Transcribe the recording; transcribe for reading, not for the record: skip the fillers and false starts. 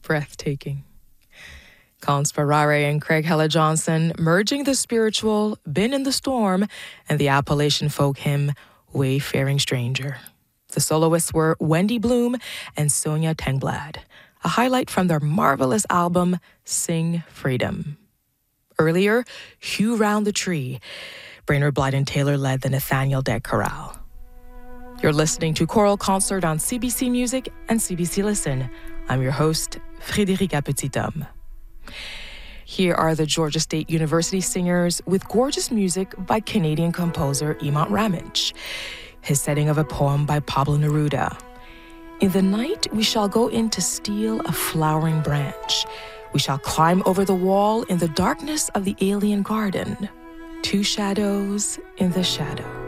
breathtaking. Conspirare and Craig Hella Johnson merging the spiritual Been in the Storm and the Appalachian folk hymn Wayfaring Stranger. The soloists were Wendy Bloom and Sonia Tengblad, a highlight from their marvelous album Sing Freedom. Earlier, Hugh Round the Tree. Brainerd Blyden Taylor led the Nathaniel Deck Chorale. You're listening to Choral Concert on CBC Music and CBC Listen. I'm your host, Frédérica Petithomme. Here are the Georgia State University Singers with gorgeous music by Canadian composer Iman Ramage, his setting of a poem by Pablo Neruda. In the night we shall go in to steal a flowering branch. We shall climb over the wall in the darkness of the alien garden. Two shadows in the shadow.